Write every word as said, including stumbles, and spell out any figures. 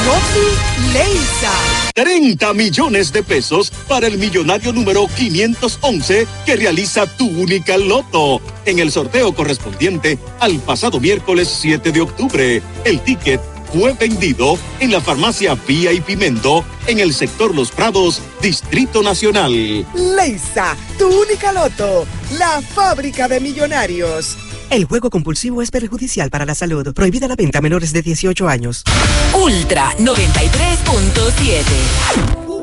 Loki Leisa. treinta millones de pesos para el millonario número quinientos once que realiza Tu Única Loto en el sorteo correspondiente al pasado miércoles siete de octubre. El ticket fue vendido en la farmacia Vía y Pimento en el sector Los Prados, Distrito Nacional. Leisa, Tu Única Loto, la fábrica de millonarios. El juego compulsivo es perjudicial para la salud. Prohibida la venta a menores de dieciocho años. Ultra noventa y tres punto siete.